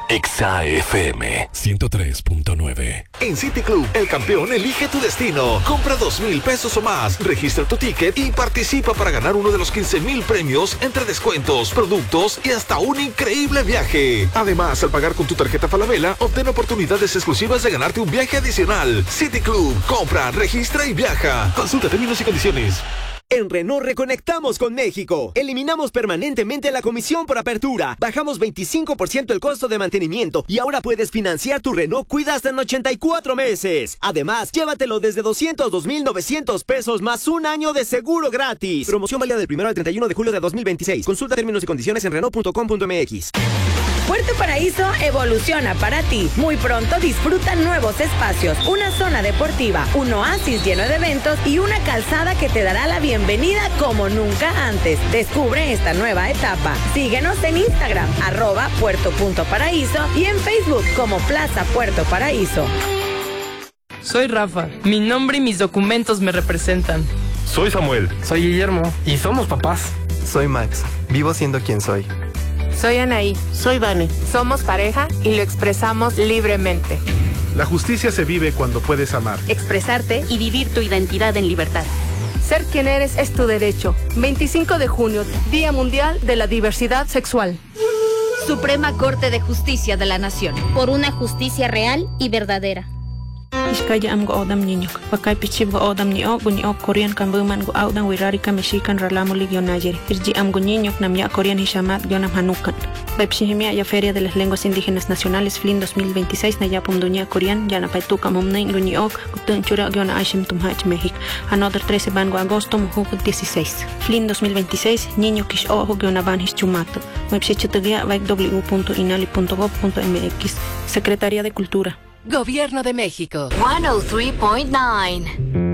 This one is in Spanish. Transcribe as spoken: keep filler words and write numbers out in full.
Exa F M ciento tres punto nueve. En City Club, el campeón elige tu destino. Compra dos mil pesos o más, registra tu ticket y participa para ganar uno de los quince mil premios entre descuentos, productos y hasta un increíble viaje. Además, al pagar con tu tarjeta Falabella, obtén oportunidades exclusivas de ganarte un viaje adicional. City Club, compra, registra y viaja. Consulta términos y condiciones. En Renault reconectamos con México. Eliminamos permanentemente la comisión por apertura. Bajamos veinticinco por ciento el costo de mantenimiento y ahora puedes financiar tu Renault Cuida hasta en ochenta y cuatro meses. Además, llévatelo desde doscientos dos mil novecientos pesos más un año de seguro gratis. Promoción válida del primero al treinta y uno de julio de dos mil veintiséis. Consulta términos y condiciones en Renault punto com punto m x. Puerto Paraíso evoluciona para ti. Muy pronto disfruta nuevos espacios, una zona deportiva, un oasis lleno de eventos y una calzada que te dará la bienvenida como nunca antes. Descubre esta nueva etapa. Síguenos en Instagram, arroba puerto.paraíso y en Facebook como Plaza Puerto Paraíso. Soy Rafa. Mi nombre y mis documentos me representan. Soy Samuel. Soy Guillermo. Y somos papás. Soy Max. Vivo siendo quien soy. Soy Anaí. Soy Vane. Somos pareja y lo expresamos libremente. La justicia se vive cuando puedes amar, expresarte y vivir tu identidad en libertad. Ser quien eres es tu derecho. veinticinco de junio, Día Mundial de la Diversidad Sexual. Suprema Corte de Justicia de la Nación. Por una justicia real y verdadera. Iskaya am go odam ninyok. Pakai pichib go odam ni ok bunyi ok Korean kan buman go audan wirari ka mishikan ralamo ligyo nayer. Irji am go ninyok nam ya Korean hishamat gionam hanukan. Baipshihimia ya Feria de las Lenguas Indígenas Nacionales F L I N dos mil veintiséis na ya pomdunya Korean ya na paituka momnain go ni ok gutun chura giona aishim tumhach México. Another trece ban go agosto mujuk dieciséis. F L I N dos mil veintiséis niño kish ojo giona ban his chumato. Baipshichutagia baik w punto inali punto gov punto m x. Secretaría de Cultura. Gobierno de México. ciento tres punto nueve.